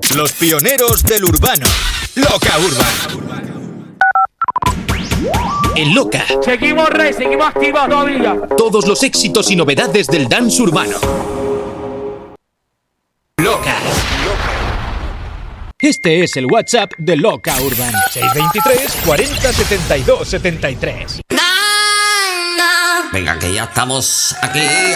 Los pioneros del urbano. Loca Urban. En Loca. Seguimos rey, seguimos activos todavía. Todos los éxitos y novedades del dance urbano. Loca. Este es el WhatsApp de Loca Urban. 623 40 72 73. Venga, que ya estamos aquí.